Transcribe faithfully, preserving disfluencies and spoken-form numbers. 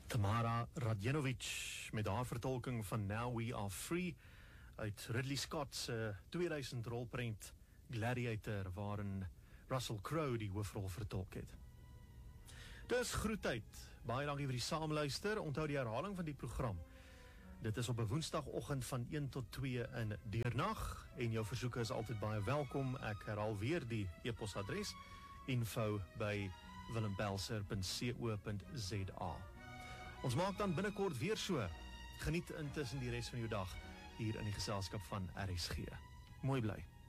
Tamara Radjenovic met haar vertolking van Now We Are Free uit Ridley Scott se tweeduisend rolprent Gladiator, waarin Russell Crowe die hoofrol vertolk het. Dis groetheid, baie dankie vir die saamluister, onthou die herhaling van die program. Dit is op 'n woensdagoggend van een tot twee in deernag, en jou versoeke is altyd baie welkom. Ek herhaal weer die e-posadres, info by willembelser punt co punt za. Ons maak dan binnekort weer so. Geniet intussen die res van jou dag hier in die geselskap van R S G. Mooi bly.